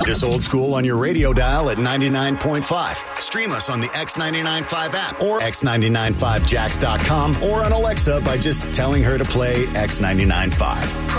Keep us old school on your radio dial at 99.5. Stream us on the X995 app or X995Jax.com or on Alexa by just telling her to play X995.